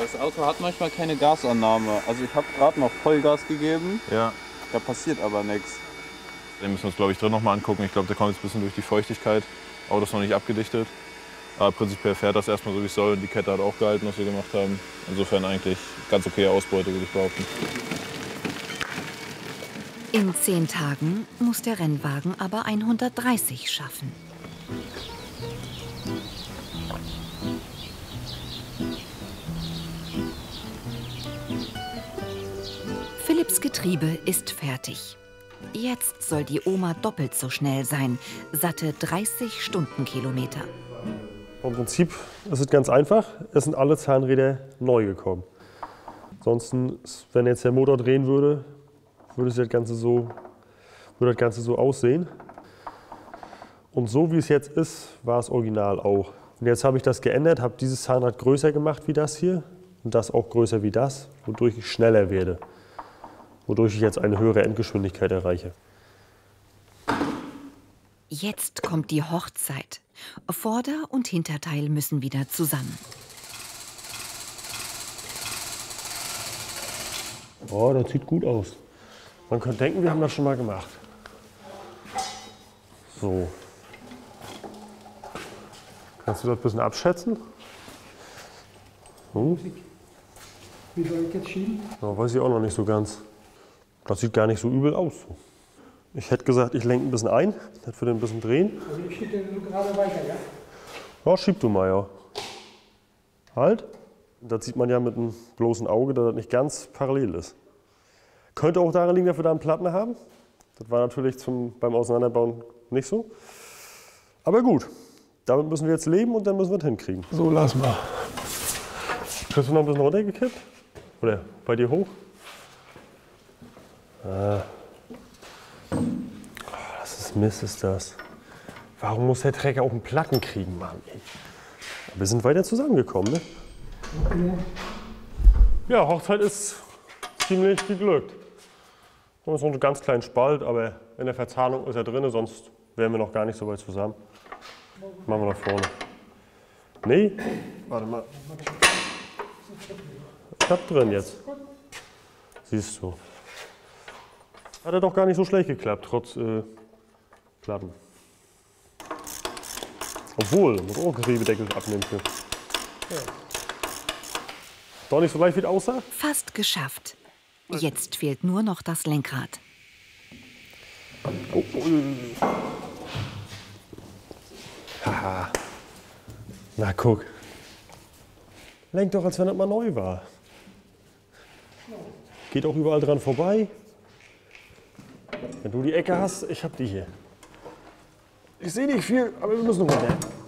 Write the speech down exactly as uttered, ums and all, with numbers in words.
Das Auto hat manchmal keine Gasannahme. Also ich habe gerade noch Vollgas gegeben, Ja. da passiert aber nichts. Den müssen wir uns, glaube ich, drin noch mal angucken. Ich glaube, der kommt jetzt ein bisschen durch die Feuchtigkeit. Auto ist noch nicht abgedichtet. Aber prinzipiell fährt das erstmal so, wie es soll. Und die Kette hat auch gehalten, was wir gemacht haben. Insofern eigentlich ganz okay Ausbeute, würde ich behaupten. In zehn Tagen muss der Rennwagen aber hundertdreißig schaffen. Philipps Getriebe ist fertig. Jetzt soll die Oma doppelt so schnell sein, satte dreißig Stundenkilometer. Im Prinzip ist es ganz einfach, es sind alle Zahnräder neu gekommen. Ansonsten, wenn jetzt der Motor drehen würde, würde das Ganze so, würde das Ganze so aussehen. Und so wie es jetzt ist, war es original auch. Und jetzt habe ich das geändert, habe dieses Zahnrad größer gemacht wie das hier und das auch größer wie das, wodurch ich schneller werde. Wodurch ich jetzt eine höhere Endgeschwindigkeit erreiche. Jetzt kommt die Hochzeit. Vorder- und Hinterteil müssen wieder zusammen. Oh, das sieht gut aus. Man könnte denken, wir haben das schon mal gemacht. So. Kannst du das ein bisschen abschätzen? Hm? Wie soll ich jetzt schieben? Ja, weiß ich auch noch nicht so ganz. Das sieht gar nicht so übel aus. Ich hätte gesagt, ich lenke ein bisschen ein, das würde ein bisschen drehen. Also ich schiebe den so gerade weiter, ja? Ja, schieb du mal, ja. Halt. Das sieht man ja mit einem bloßen Auge, dass das nicht ganz parallel ist. Könnte auch daran liegen, dass wir da einen Platten haben. Das war natürlich zum, beim Auseinanderbauen nicht so. Aber gut, damit müssen wir jetzt leben und dann müssen wir es hinkriegen. So, lass mal. Kriegst du noch ein bisschen runtergekippt? Oder bei dir hoch? Ah. Oh, das ist Mist, ist das. Warum muss der Trecker auch einen Platten kriegen, Mann? Ey. Wir sind weiter zusammengekommen, ne? Ja, Hochzeit ist ziemlich geglückt. Das ist noch ein ganz kleinen Spalt, aber in der Verzahnung ist er drin, sonst wären wir noch gar nicht so weit zusammen. Machen wir nach vorne. Nee, warte mal. Ich hab drin jetzt. Siehst du. Hat er doch gar nicht so schlecht geklappt, trotz äh, Platten. Obwohl, muss auch Getriebedeckel abnehmen für. Ja. Doch nicht so leicht, wie es aussah? Fast geschafft. Jetzt fehlt nur noch das Lenkrad. Oh, oh. Haha. Na guck. Lenk doch, als wenn das mal neu war. Geht auch überall dran vorbei. Wenn du die Ecke hast, ich hab die hier. Ich sehe nicht viel, aber wir müssen runter.